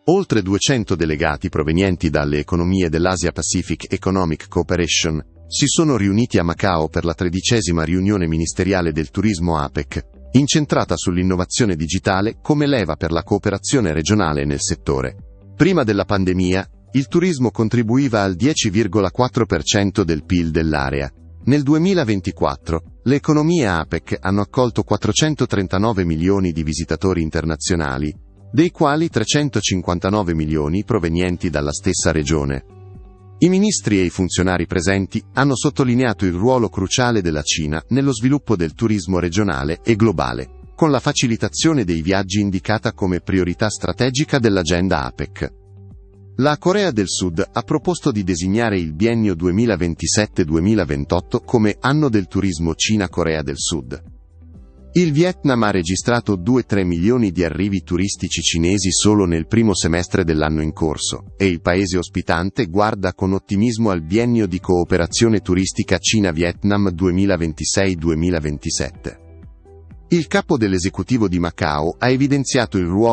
Oltre 200 delegati provenienti dalle economie dell'Asia Pacific Economic Cooperation si sono riuniti a Macao per la 13ª riunione ministeriale del turismo APEC, incentrata sull'innovazione digitale come leva per la cooperazione regionale nel settore. Prima della pandemia, il turismo contribuiva al 10,4% del PIL dell'area. Nel 2024, le economie APEC hanno accolto 439 milioni di visitatori internazionali, dei quali 359 milioni provenienti dalla stessa regione. I ministri e i funzionari presenti hanno sottolineato il ruolo cruciale della Cina nello sviluppo del turismo regionale e globale, con la facilitazione dei viaggi indicata come priorità strategica dell'agenda APEC. La Corea del Sud ha proposto di designare il biennio 2027-2028 come anno del turismo Cina-Corea del Sud. Il Vietnam ha registrato 2-3 milioni di arrivi turistici cinesi solo nel primo semestre dell'anno in corso, e il paese ospitante guarda con ottimismo al biennio di cooperazione turistica Cina-Vietnam 2026-2027. Il capo dell'esecutivo di Macao ha evidenziato il ruolo